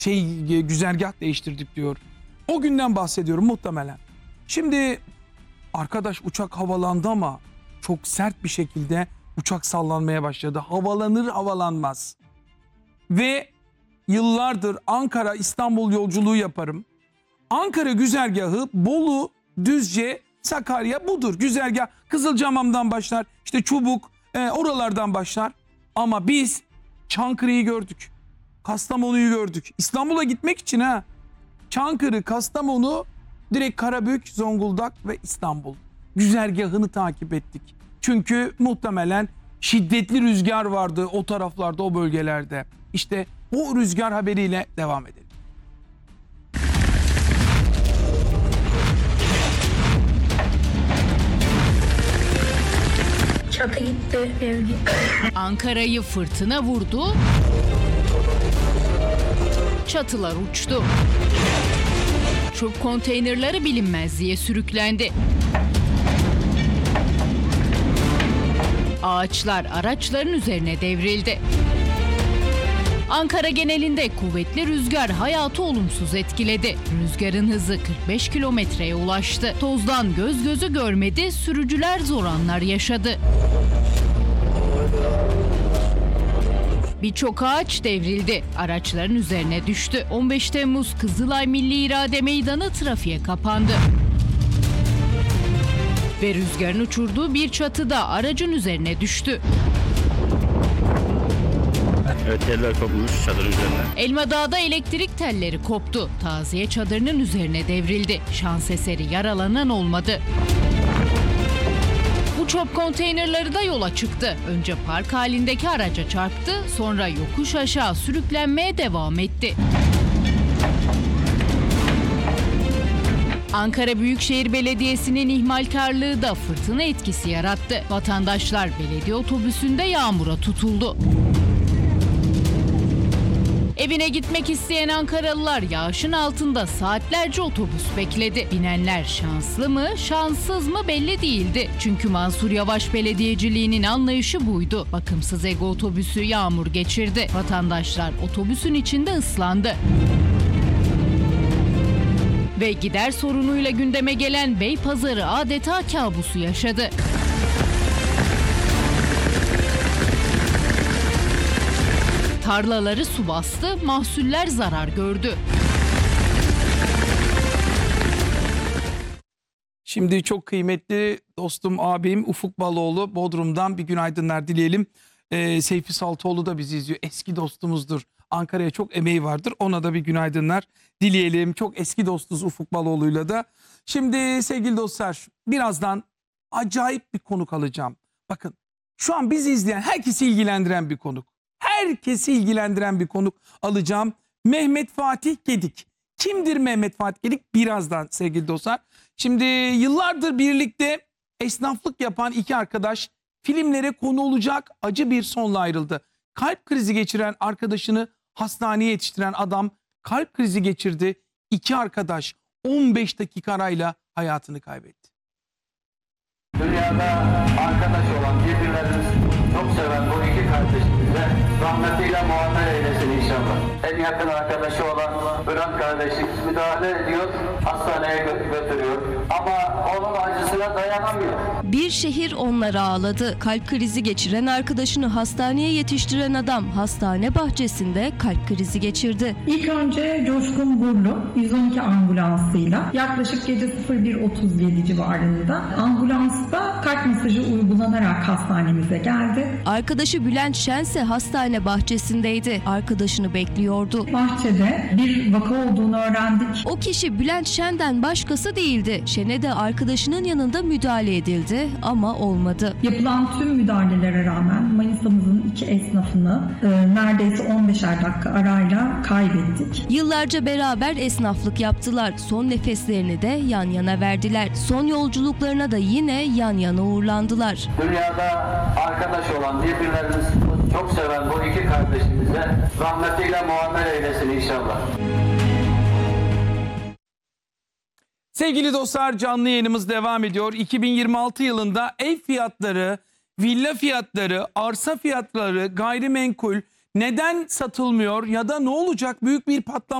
güzergah değiştirdik diyor. O günden bahsediyorum muhtemelen. Şimdi arkadaş uçak havalandı ama çok sert bir şekilde uçak sallanmaya başladı. Havalanır havalanmaz. Ve yıllardır Ankara İstanbul yolculuğu yaparım. Ankara güzergahı Bolu, Düzce, Sakarya budur. Güzergah Kızılcahamam'dan başlar. İşte Çubuk oralardan başlar. Ama biz Çankırı'yı gördük. Kastamonu'yu gördük. İstanbul'a gitmek için ha. Çankırı, Kastamonu, direkt Karabük, Zonguldak ve İstanbul. Güzergahını takip ettik. Çünkü muhtemelen şiddetli rüzgar vardı o taraflarda, o bölgelerde. İşte o rüzgar haberiyle devam edelim. Çatı gitti, ev gitti. Ankara'yı fırtına vurdu, çatılar uçtu. Çöp konteynerleri bilinmezliğe sürüklendi. Ağaçlar araçların üzerine devrildi. Ankara genelinde kuvvetli rüzgar hayatı olumsuz etkiledi. Rüzgarın hızı 45 kilometreye ulaştı. Tozdan göz gözü görmedi, sürücüler zor anlar yaşadı. Birçok ağaç devrildi, araçların üzerine düştü. 15 Temmuz Kızılay Milli İrade Meydanı trafiğe kapandı. Ve rüzgarın uçurduğu bir çatıda aracın üzerine düştü. Evet, teller kopmuş çadırın üzerine. Elmadağ'da elektrik telleri koptu. Taziye çadırının üzerine devrildi. Şans eseri yaralanan olmadı. Bu çöp konteynerleri de yola çıktı. Önce park halindeki araca çarptı, sonra yokuş aşağı sürüklenmeye devam etti. Ankara Büyükşehir Belediyesi'nin ihmalkarlığı da fırtına etkisi yarattı. Vatandaşlar belediye otobüsünde yağmura tutuldu. Evine gitmek isteyen Ankaralılar yağışın altında saatlerce otobüs bekledi. Binenler şanslı mı, şanssız mı belli değildi. Çünkü Mansur Yavaş belediyeciliğinin anlayışı buydu. Bakımsız Ego otobüsü yağmur geçirdi. Vatandaşlar otobüsün içinde ıslandı. Ve gider sorunuyla gündeme gelen Beypazarı adeta kabusu yaşadı. Tarlaları su bastı, mahsuller zarar gördü. Şimdi çok kıymetli dostum, abim Ufuk Baloğlu Bodrum'dan bir günaydınlar dileyelim. Seyfi Saltoğlu da bizi izliyor. Eski dostumuzdur. Ankara'ya çok emeği vardır. Ona da bir günaydınlar dileyelim. Çok eski dostuz Ufuk Baloğlu'yla da. Şimdi sevgili dostlar, birazdan acayip bir konuk alacağım. Bakın, şu an bizi izleyen herkesi ilgilendiren bir konuk. Herkesi ilgilendiren bir konuk alacağım. Mehmet Fatih Gedik. Kimdir Mehmet Fatih Gedik? Birazdan sevgili dostlar. Şimdi yıllardır birlikte esnaflık yapan iki arkadaş filmlere konu olacak acı bir sonla ayrıldı. Kalp krizi geçiren arkadaşını hastaneye yetiştiren adam kalp krizi geçirdi. İki arkadaş 15 dakika arayla hayatını kaybetti. Dünyada arkadaş olan, birbirlerini çok seven bu iki kardeşimize rahmetiyle muamele eylesin inşallah. En yakın arkadaşı olan Bülent kardeşimiz müdahale ediyor, hastaneye götürüyor. Ama onun acısına dayanamıyor. Bir şehir onları ağladı. Kalp krizi geçiren arkadaşını hastaneye yetiştiren adam hastane bahçesinde kalp krizi geçirdi. İlk önce Coşkun Burlu 112 ambulansıyla yaklaşık gece 01.37 civarında ambulansta kalp masajı uygulanarak hastanemize geldi. Arkadaşı Bülent Şen ise hastane bahçesindeydi. Arkadaşını bekliyordu. Bahçede bir vaka olduğunu öğrendik. O kişi Bülent Şen'den başkası değildi. Şen'e de arkadaşının yanında müdahale edildi ama olmadı. Yapılan tüm müdahalelere rağmen Manisa'mızın iki esnafını neredeyse 15'er dakika arayla kaybettik. Yıllarca beraber esnaflık yaptılar. Son nefeslerini de yan yana verdiler. Son yolculuklarına da yine yan yana uğurlandılar. Dünyada arkadaş olan, birbirlerini çok seven bu iki kardeşimize rahmetiyle muamele eylesin inşallah. Sevgili dostlar, canlı yayınımız devam ediyor. 2026 yılında ev fiyatları, villa fiyatları, arsa fiyatları, gayrimenkul, Neden satılmıyor ya da ne olacak? Büyük bir patlama